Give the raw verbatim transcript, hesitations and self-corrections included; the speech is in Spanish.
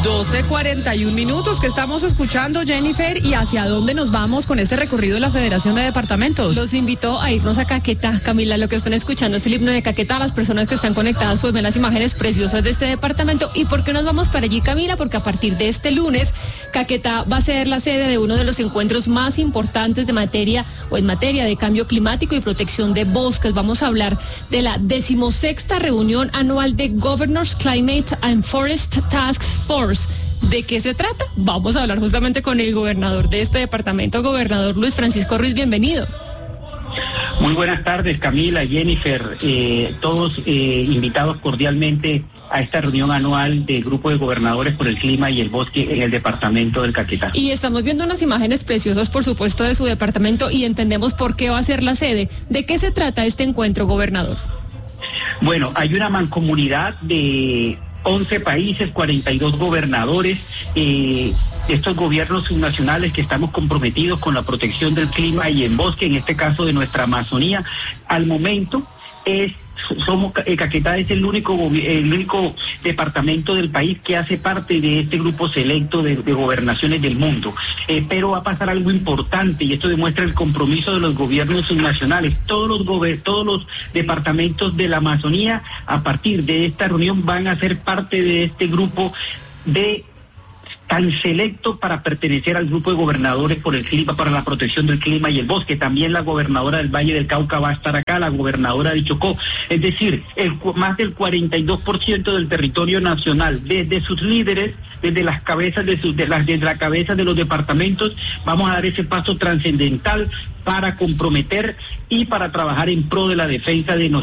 doce cuarenta y un minutos que estamos escuchando, Jennifer, y hacia dónde nos vamos con este recorrido de la Federación de Departamentos. Los invito a irnos a Caquetá. Camila, lo que están escuchando es el himno de Caquetá. Las personas que están conectadas pues ven las imágenes preciosas de este departamento. ¿Y por qué nos vamos para allí, Camila? Porque a partir de este lunes, Caquetá va a ser la sede de uno de los encuentros más importantes de materia o en materia de cambio climático y protección de bosques. Vamos a hablar de la decimosexta reunión anual de Governors Climate and Forest Task Force. ¿De qué se trata? Vamos a hablar justamente con el gobernador de este departamento, gobernador Luis Francisco Ruiz. Bienvenido. Muy buenas tardes, Camila, Jennifer, eh, todos eh, invitados cordialmente a esta reunión anual del Grupo de Gobernadores por el Clima y el Bosque en el departamento del Caquetá. Y estamos viendo unas imágenes preciosas, por supuesto, de su departamento y entendemos por qué va a ser la sede. ¿De qué se trata este encuentro, gobernador? Bueno, hay una mancomunidad de once países, cuarenta y dos gobernadores, eh, estos gobiernos subnacionales que estamos comprometidos con la protección del clima y el bosque, en este caso de nuestra Amazonía. Al momento es somos eh, Caquetá es el único el único departamento del país que hace parte de este grupo selecto de, de gobernaciones del mundo, eh, pero va a pasar algo importante y esto demuestra el compromiso de los gobiernos subnacionales. Todos los gober, todos los departamentos de la Amazonía a partir de esta reunión van a ser parte de este grupo de tan selecto para pertenecer al grupo de gobernadores por el clima, para la protección del clima y el bosque. También la gobernadora del Valle del Cauca va a estar acá, la gobernadora de Chocó. Es decir, el, más del cuarenta y dos por ciento del territorio nacional, desde sus líderes, desde las cabezas de sus, de las, desde la cabeza de los departamentos, vamos a dar ese paso trascendental para comprometer y para trabajar en pro de la defensa de nosotros.